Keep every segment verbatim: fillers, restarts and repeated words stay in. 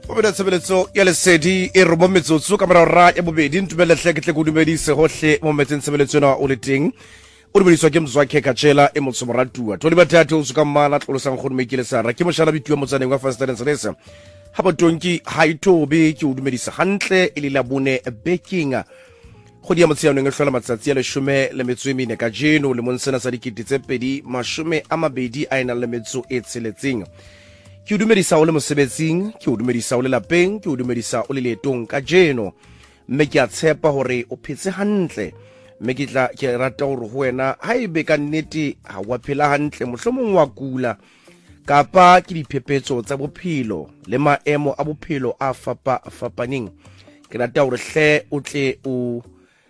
Obeda sebeletso ya lesedi e re mo metsotso ka morara ya bobedi ntumele hle ke tle go dumedise hohle mo metseng sebeletso na o le teng o dumediswa ke Mzwakhe Katshela e motso moratua tole bathathe o suka mmala tlolosang go dumekile sara ke moshana bituwa motsaneng wa Fastern Selesa ha botonki ha itobe ke o dumedisa hantle e le la bone baking go dia motsiano nge hlola matsatsi ya leshome le metso e mene ka jeno le monsena sa dikete tse pedi mashome a mabedi a ena le metso e tsheletseng ke o dumedisa o le mosebetsing ke o dumedisa o le lapeng ke o dumedisa o le leetong ka jeno mme ke a tshepa hore o phetse hantle mme ke tla ke rata hore ho wena ha ebe ka nnete ha wa phela hantle mohlomong wa kula kapa ke diphephetso tsa bophelo le maemo a bophelo a fapa fapaneng ke rata hore hle o tle o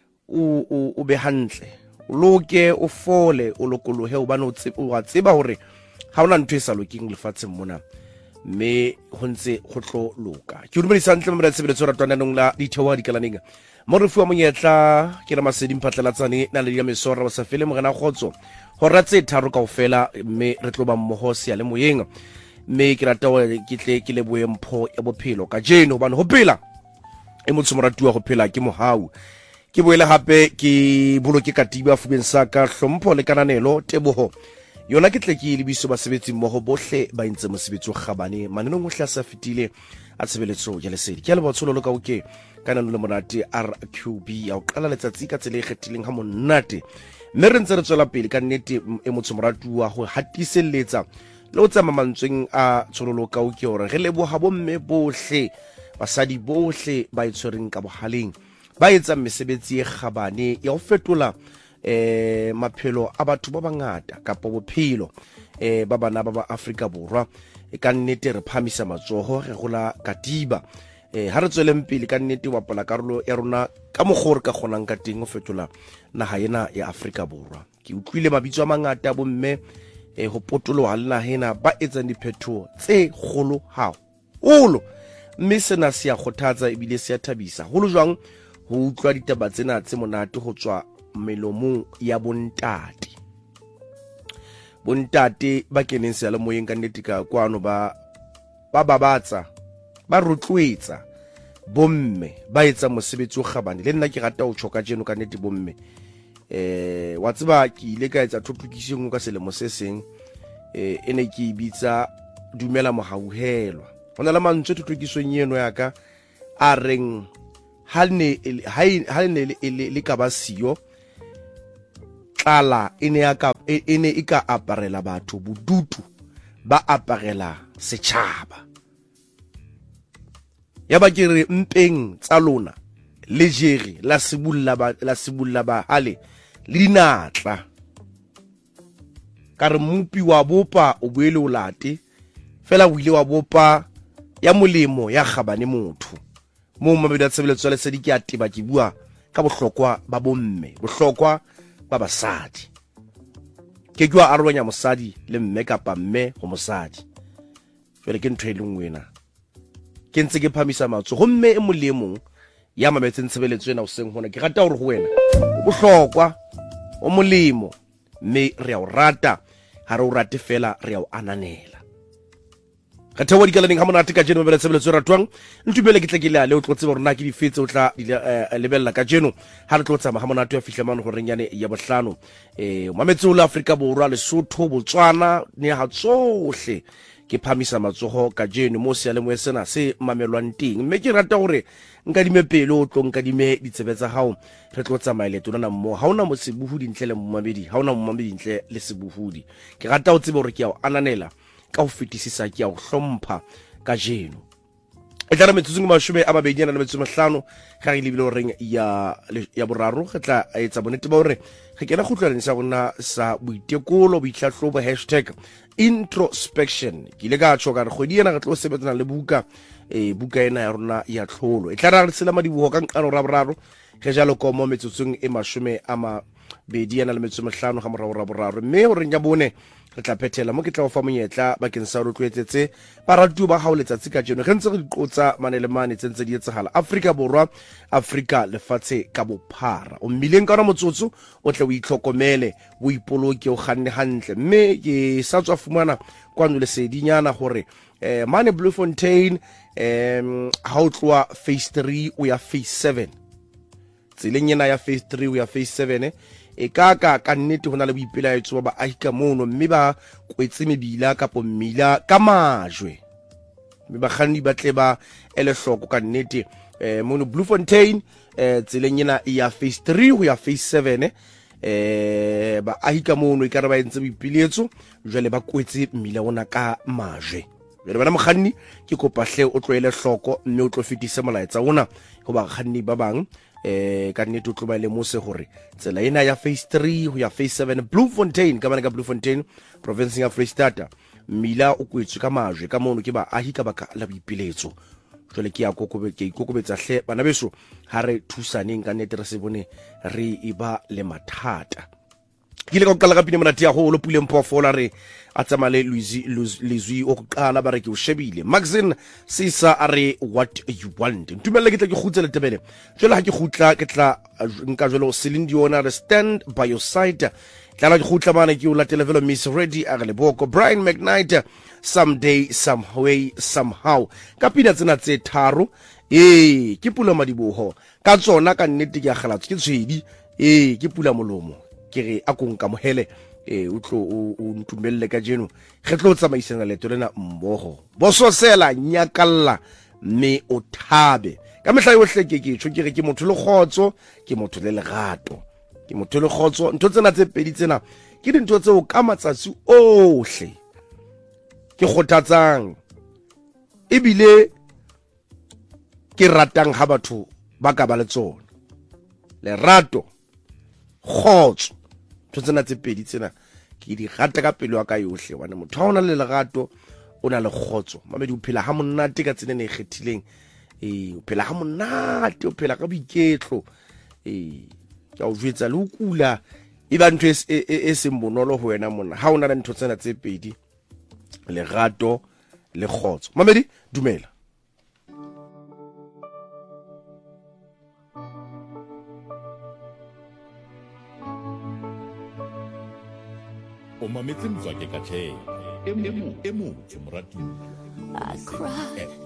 o o be hantle o loke o fole o lokolohe o bana o tseba hore ha ona ntwe sa loking lefatsheng mona me hontse go tlo loka ke dumedisa ntle mo retsebeletso ratwananong la dithewa dikalaneng mo re fuwa monyetla ke re masedi mphatlalatsane na le ya mesora wa sa fele mo gena khotso ho ratse tharo kaofela mme re tlo ba mmoho se ya le moyeng mme ke rata hore ke tle ke le boempho ya bophelo ka jeno bana ho phela e motho moratuwa go phela ke mohau ke boele hape ke boloke katiba fubeng sa ka hlompho le kananelo teboho yona ke tle ke lebiso basebetsi mmoho bohle ba intse mosebetsi o kgabane manenong o hla sa fitile a tshebeletso ya lesedi ke a le botsololo ka oke kanano le monate R Q B ya o qala letsatsi ka tsele e kgethileng ha monate mme re ntse re tswela pele ka nnete e motho moratuwa go hatiselletsa le o tsama mantsweng a tsololo ka oke hore re leboha bomme bohle basadi bohle ba itshwereng ka bohaleng ba etsa mesebetsi e kgabane ya o fetola eh maphelo a batho ba bangata ka bophelo eh ba bana ba ba Afrika Borwa e ka nnete re phamisa matsoho re gola katiba eh ha re tsweleng pele ka nnete wa pola karolo ya rona ka mogore ka gonang ka teng o fetola naha ena ya Afrika Borwa ke utlwile mabitso a mangata bo mme eh ho potoloha le naha ena ba etsa diphetho tse kgolo haholo mme sena se a kgothatsa ebile se a thabisa holo jwang ho utlwa ditaba tsena tse monate ho tswa melomong ya bontate bontate ba keneng se le moyeng ka nnete ka kwano ba ba babatsa ba rotloetsa bomme ba etsa mosebetsi o kgabane le nna ke rata ho tshoka jeno ka nnete bomme eh wa tseba ke ile ka etsa thotokiseng ka selemo se seng eh ene ke bitsa dumela mohauhelwa hona la mantswe thotokisong eno ya ka a reng ha ne ha ne le ka ba siyo tlala ene ya ka ene e ka aparela batho bodutu ba aparela setšhaba ya ba ke re mpeng tsa lona le jere la sibulla ba la sibulla ba hale le dinatla ka re mupi wa bopa o boele o late fela o ile wa bopa ya molemo ya kgabane motho mo mabedi tshebeletso le sedi ke a tiba ke bua ka bohlokwa ba bomme bohlokwa ba basadi ke jwa arwanya mosadi le mme kapa mme go mosadi fele ke ntwe le ngwena ke ntse ke phamisa matso go mme e molemong ya mametse tshebeletso ena o seng hona ke rata hore go wena o bohlokwa o molemo mme re a o rata ha re o rate fela re a o ananela ka thewa dikalaneng ha monate ka jeno mabele tshebeletso ratwang ntumele ke tle ke le o tlo tseba rona ke di fetse o tla lebella ka jeno ha re tlo tsama ha monate ya fihla mane go renyane ya bohlano eh mametso la Afrika Borwa Lesotho Botswana ne ha tsohle ke phamisa matsoho ka jeno mo se le mo sena se mamelwang teng mme ke rata hore nka di mepele o tlo nka di me ditsebetsa hao re tlo tsamaile tona na mo ha ona mo sebuhudi ntle le mmamedi ha ona mmamedi ntle le sebuhudi ke rata o tsebe hore ke a o ananela ka ho fetisisa ke a o hlompha ka jeno e tla metsotso ma shome a mabedi na metso mahlano ga re lebile reng ya ya boraro re tla etsa bonete ba hore re kena khutlwaneng sa bona sa boitekolo boitlahlobo hashtag introspection ke le ka tsho ka re kgwedi ena re tlo sebetsana le buka e buka ena ya rona ya tlholo e tla re tsela madiboho ka nqano ra boraro ge jalo ko mo metsotsong e mashome a mabedi na le metso mahlano ga morao ra boraro mme hore nya bone re tla phethela mo ke tla o fa monyetla bakeng sa re tloetsetse baratuwa ba hao letsatsi ka jeno ge ntse re diqotsa mane le mane tsentse di etsagala Afrika Borwa Afrika lefatshe ka bophara o mmileng ka ona motsotso o tle o itlhokomele o ipoloke o ganne hantle mme ke sa tswa fumana kwano le sedinyana gore eh mane Bloemfontein em ha o tloa phase three o ya phase seven tseleng yena ya phase three o ya phase seven e ka ka ka nnete hona le boipelaetso ba ahika mono mme ba kwetse mebila kapo mmila ka majwe mme ba kganni ba tle ba ele hloko ka nnete eh mono Bloemfontein eh tseleng yena ya phase three ho ya phase seven eh ba ahika mono e ka re ba entse boipelaetso jwale ba kwetse mmila ona ka majwe le bana mokganni ke kopa hle o tloele hloko mme o tlo fetisa molaetsa ona ho ba kganni ba bang eh ka nnete o tlo ba le mose hore tsela ena ya phase three ho ya phase seven Bloemfontein ka bana ka Bloemfontein province ya Freestata mmila o kwetswe ka majwe ka mono ke ba ahi ka baka la boipiletso jole ke ya kokobe ke ikokobetsa hle bana beso ha re thusaneng ka nnete re se bone re iba le mathata ke le ka qala ka pina monate ya ho lo puleng phofola re a tsamale Luizi Lizwi o qala ba re ke o shebile Maxine Sisa are what you want ntumelle ke tla ke khutse le tebele jole ha ke khutla ke tla nka jole o Selindiona re stand by your side tla la ke khutla bana ke o latela velo Miss Ready a le boko Brian McKnight someday some way somehow ka pina tsena tse tharo eh ke pula madiboho ka tsona ka nnete ke a galatse ke tshedi eh ke pula molomo ke re a konka mohele eh o tlo o ntumelle ka jeno ge tlo tsamaisana leto lena mmogo boso sela nyakalla me o thabe ka mehla yohle ke ke tshwe ke re ke motho le khotso ke motho le legato ke motho le khotso ntho tsena tse pedi tsena ke dintho tseo ka matsatsi ohle ke khothatsang ebile ke ratang ha batho ba ka ba le tsona lerato khotso tsena tse pedi tsena ke di rata ka pelo ya ka yohle wana motho ha ona le lerato o na le khotso mamedi o phela ha monate ka tsene ne ikgethileng eh o phela ha monate o phela ka boiketlo eh ka o jwetsa le o kula e ba ntho e se bonolo ho wena mona ha ona le ntho tsena tse pedi lerato le khotso mamedi dumela o mametse Mzwakhe ka tshela e mo e mo moratuwa I cry